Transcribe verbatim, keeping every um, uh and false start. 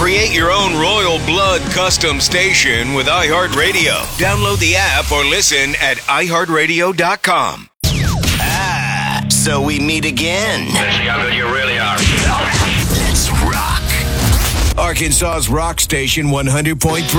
Create your own Royal Blood custom station with iHeartRadio. Download the app or listen at i heart radio dot com. Ah, so we meet again. Let's see how good you really are. Let's rock. Arkansas's rock station one hundred point three.